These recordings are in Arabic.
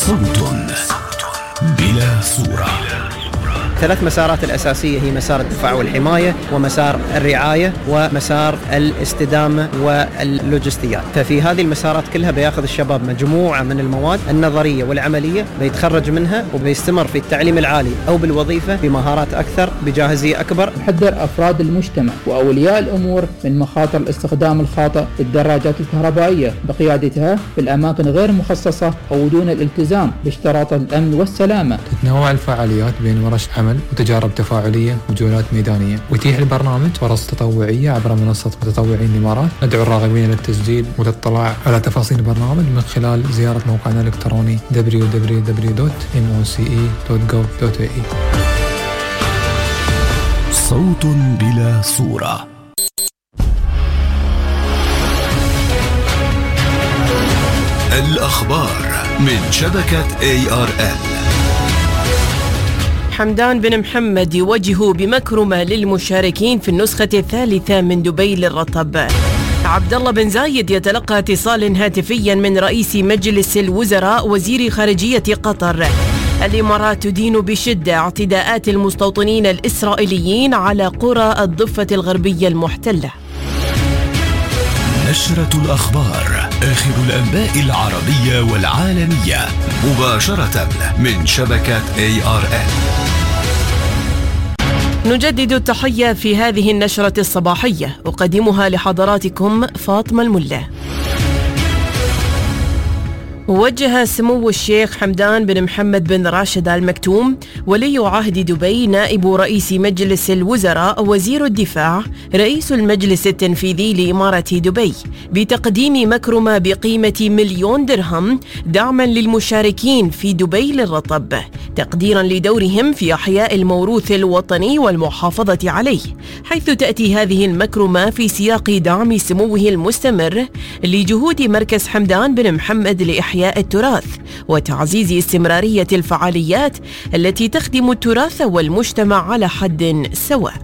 صوت بلا صورة. 3 مسارات الأساسية هي مسار الدفاع والحماية، ومسار الرعاية، ومسار الاستدامة واللوجستيات. ففي هذه المسارات كلها بياخذ الشباب مجموعة من المواد النظرية والعملية، بيتخرج منها وبيستمر في التعليم العالي أو بالوظيفة بمهارات أكثر بجاهزية أكبر. نحذر أفراد المجتمع وأولياء الأمور من مخاطر الاستخدام الخاطئ للدراجات الكهربائية بقيادتها في الأماكن غير مخصصة أو دون الالتزام باشتراطات الأمن والسلامة. تتنوع الفعاليات بين ورش عمل وتجارب تفاعلية وجولات ميدانية، ويتيح البرنامج فرص تطوعية عبر منصة متطوعين الإمارات. ندعو الراغبين للتسجيل والاطلاع على تفاصيل البرنامج من خلال زيارة موقعنا الإلكتروني www.moce.gov.ae. صوت بلا صورة. الأخبار من شبكة ARL. حمدان بن محمد يوجه بمكرمة للمشاركين في النسخة الثالثة من دبي للرطب. عبد الله بن زايد يتلقى اتصال هاتفيا من رئيس مجلس الوزراء وزير خارجية قطر. الإمارات تدين بشدة اعتداءات المستوطنين الإسرائيليين على قرى الضفة الغربية المحتلة. نشرة الأخبار، آخر الأنباء العربية والعالمية، مباشرة من شبكة ARL. نجدد التحية في هذه النشرة الصباحية، أقدمها لحضراتكم فاطمة الملا. وجه سمو الشيخ حمدان بن محمد بن راشد آل مكتوم ولي عهد دبي نائب رئيس مجلس الوزراء وزير الدفاع رئيس المجلس التنفيذي لإمارة دبي بتقديم مكرمة بقيمة 1,000,000 درهم دعما للمشاركين في دبي للرطب، تقديرا لدورهم في إحياء الموروث الوطني والمحافظة عليه، حيث تأتي هذه المكرمة في سياق دعم سموه المستمر لجهود مركز حمدان بن محمد لإحياء التراث وتعزيز استمرارية الفعاليات التي تخدم التراث والمجتمع على حد سواء.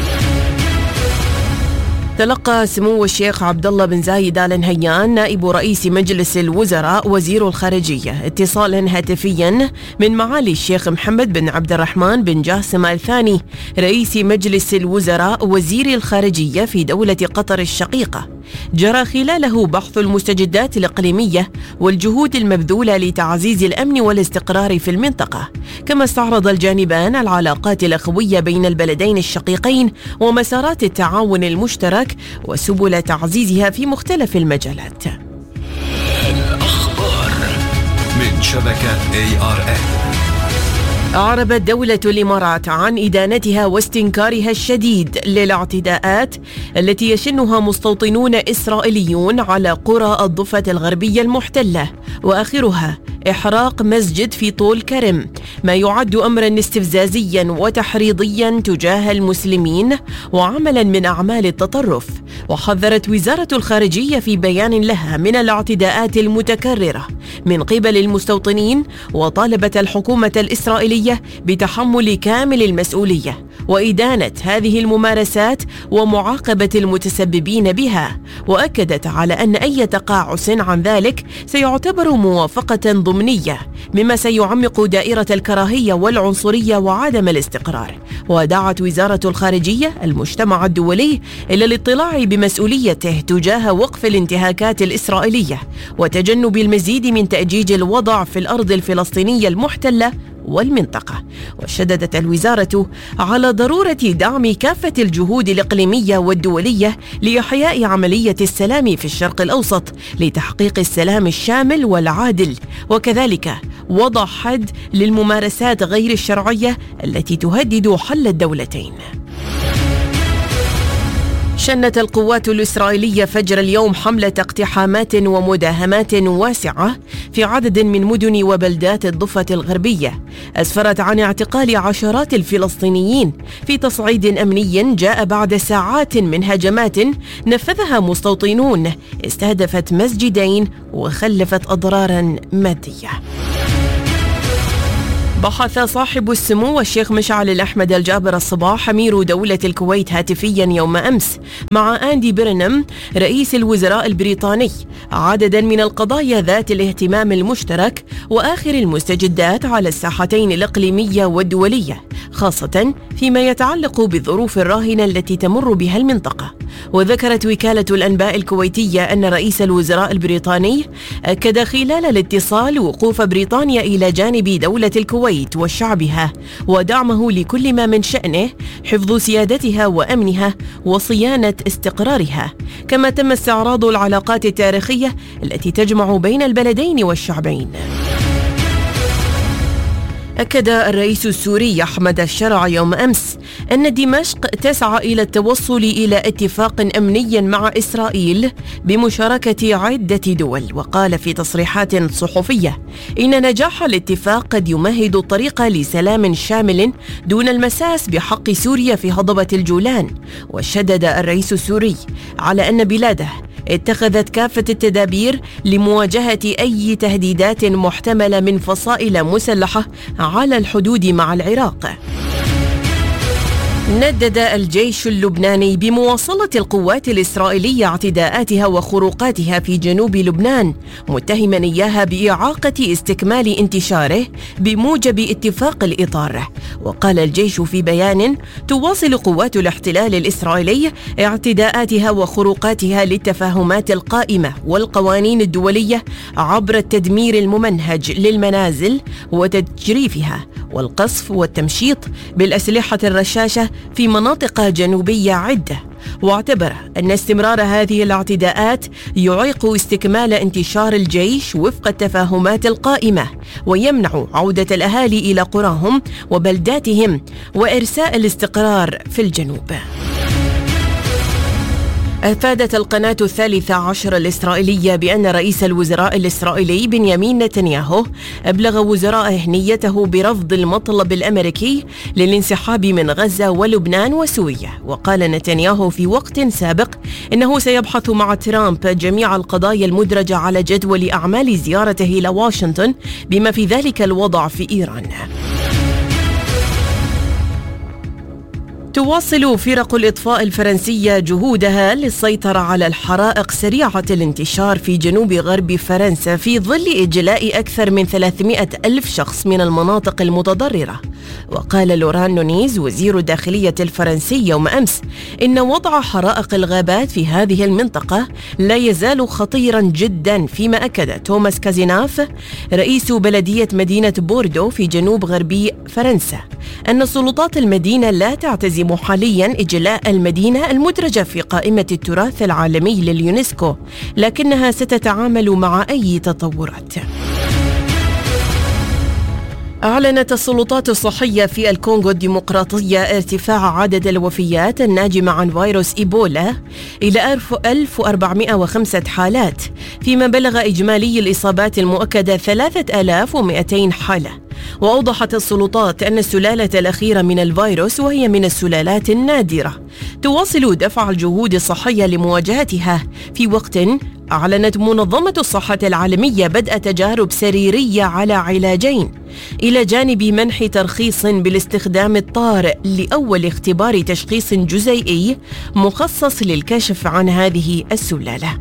تلقى سمو الشيخ عبد الله بن زايد آل نهيان نائب رئيس مجلس الوزراء وزير الخارجية اتصالا هاتفيا من معالي الشيخ محمد بن عبد الرحمن بن جاسم آل ثاني رئيس مجلس الوزراء وزير الخارجية في دولة قطر الشقيقة، جرى خلاله بحث المستجدات الإقليمية والجهود المبذولة لتعزيز الأمن والاستقرار في المنطقة، كما استعرض الجانبان العلاقات الأخوية بين البلدين الشقيقين ومسارات التعاون المشترك وسبل تعزيزها في مختلف المجالات. الأخبار من شبكة ARL. أعربت دولة الإمارات عن إدانتها واستنكارها الشديد للاعتداءات التي يشنها مستوطنون إسرائيليون على قرى الضفة الغربية المحتلة، وآخرها إحراق مسجد في طول كرم، ما يعد أمرا استفزازيا وتحريضيا تجاه المسلمين وعملا من أعمال التطرف. وحذرت وزارة الخارجية في بيان لها من الاعتداءات المتكررة من قبل المستوطنين، وطالبت الحكومة الإسرائيلية بتحمل كامل المسؤولية وإدانة هذه الممارسات ومعاقبة المتسببين بها، وأكدت على أن أي تقاعس عن ذلك سيعتبر موافقة ضمنية، مما سيعمق دائرة الكراهية والعنصرية وعدم الاستقرار. ودعت وزارة الخارجية المجتمع الدولي إلى الاطلاع بمسؤوليته تجاه وقف الانتهاكات الإسرائيلية وتجنب المزيد من تأجيج الوضع في الأرض الفلسطينية المحتلة والمنطقة. وشددت الوزارة على ضرورة دعم كافة الجهود الإقليمية والدولية لإحياء عملية السلام في الشرق الأوسط لتحقيق السلام الشامل والعادل، وكذلك وضع حد للممارسات غير الشرعية التي تهدد حل الدولتين. شنت القوات الإسرائيلية فجر اليوم حملة اقتحامات ومداهمات واسعة في عدد من مدن وبلدات الضفة الغربية، أسفرت عن اعتقال عشرات الفلسطينيين في تصعيد أمني جاء بعد ساعات من هجمات نفذها مستوطنون استهدفت مسجدين وخلفت أضرارا مادية. بحث صاحب السمو الشيخ مشعل الأحمد الجابر الصباح أمير دولة الكويت هاتفيا يوم أمس مع أندي بيرنم رئيس الوزراء البريطاني عددا من القضايا ذات الاهتمام المشترك وآخر المستجدات على الساحتين الإقليمية والدولية، خاصة فيما يتعلق بالظروف الراهنة التي تمر بها المنطقة. وذكرت وكالة الأنباء الكويتية أن رئيس الوزراء البريطاني أكد خلال الاتصال وقوف بريطانيا إلى جانب دولة الكويت وشعبها ودعمه لكل ما من شأنه حفظ سيادتها وأمنها وصيانة استقرارها، كما تم استعراض العلاقات التاريخية التي تجمع بين البلدين والشعبين. أكد الرئيس السوري أحمد الشرع يوم أمس أن دمشق تسعى إلى التوصل إلى اتفاق أمني مع إسرائيل بمشاركة عدة دول، وقال في تصريحات صحفية إن نجاح الاتفاق قد يمهد الطريق لسلام شامل دون المساس بحق سوريا في هضبة الجولان. وشدد الرئيس السوري على أن بلاده اتخذت كافة التدابير لمواجهة أي تهديدات محتملة من فصائل مسلحة على الحدود مع العراق. ندد الجيش اللبناني بمواصلة القوات الإسرائيلية اعتداءاتها وخروقاتها في جنوب لبنان، متهما إياها بإعاقة استكمال انتشاره بموجب اتفاق الإطار. وقال الجيش في بيان: تواصل قوات الاحتلال الإسرائيلي اعتداءاتها وخروقاتها للتفاهمات القائمة والقوانين الدولية عبر التدمير الممنهج للمنازل وتجريفها والقصف والتمشيط بالأسلحة الرشاشة في مناطق جنوبية عدة. واعتبر أن استمرار هذه الاعتداءات يعيق استكمال انتشار الجيش وفق التفاهمات القائمة ويمنع عودة الأهالي إلى قراهم وبلداتهم وإرساء الاستقرار في الجنوب. أفادت القناة 13 الإسرائيلية بأن رئيس الوزراء الإسرائيلي بنيامين نتنياهو أبلغ وزرائه نيته برفض المطلب الأمريكي للانسحاب من غزة ولبنان وسوريا. وقال نتنياهو في وقت سابق إنه سيبحث مع ترامب جميع القضايا المدرجة على جدول أعمال زيارته إلى واشنطن بما في ذلك الوضع في إيران. تواصل فرق الإطفاء الفرنسية جهودها للسيطرة على الحرائق سريعة الانتشار في جنوب غرب فرنسا في ظل إجلاء أكثر من 300 ألف شخص من المناطق المتضررة. وقال لوران نونيز وزير الداخلية الفرنسي يوم أمس إن وضع حرائق الغابات في هذه المنطقة لا يزال خطيرا جدا، فيما أكد توماس كازيناف رئيس بلدية مدينة بوردو في جنوب غربي فرنسا أن سلطات المدينة لا تعتزم حاليا إجلاء المدينة المدرجة في قائمة التراث العالمي لليونسكو، لكنها ستتعامل مع أي تطورات. أعلنت السلطات الصحية في الكونغو الديمقراطية ارتفاع عدد الوفيات الناجمة عن فيروس إيبولا إلى 1405 حالات، فيما بلغ إجمالي الإصابات المؤكدة 3200 حالة. وأوضحت السلطات أن السلالة الأخيرة من الفيروس، وهي من السلالات النادرة، تواصل دفع الجهود الصحية لمواجهتها في وقت أعلنت منظمة الصحة العالمية بدء تجارب سريرية على علاجين، إلى جانب منح ترخيص بالاستخدام الطارئ لأول اختبار تشخيص جزيئي مخصص للكشف عن هذه السلالة.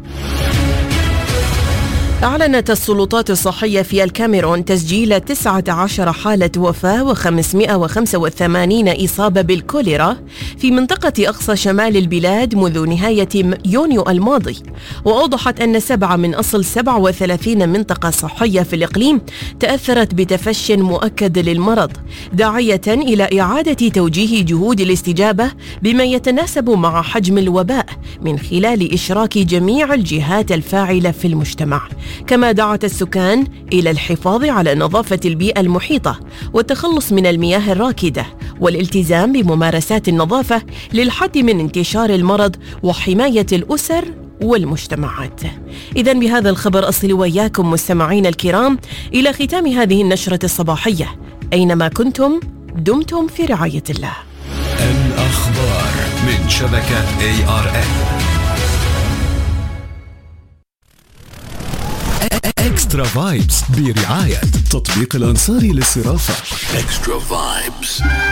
أعلنت السلطات الصحية في الكاميرون تسجيل 19 حالة وفاة و585 إصابة بالكوليرا في منطقة أقصى شمال البلاد منذ نهاية يونيو الماضي. وأوضحت أن 7 من أصل 37 منطقة صحية في الإقليم تأثرت بتفشٍ مؤكد للمرض، داعية إلى إعادة توجيه جهود الاستجابة بما يتناسب مع حجم الوباء من خلال إشراك جميع الجهات الفاعلة في المجتمع. كما دعت السكان إلى الحفاظ على نظافة البيئة المحيطة والتخلص من المياه الراكدة والالتزام بممارسات النظافة للحد من انتشار المرض وحماية الأسر والمجتمعات. إذن بهذا الخبر أصل وإياكم مستمعين الكرام إلى ختام هذه النشرة الصباحية. أينما كنتم دمتم في رعاية الله. الأخبار من شبكة ARN. إكسترا فايبس برعاية تطبيق الأنصاري للصرافة. إكسترا فايبس.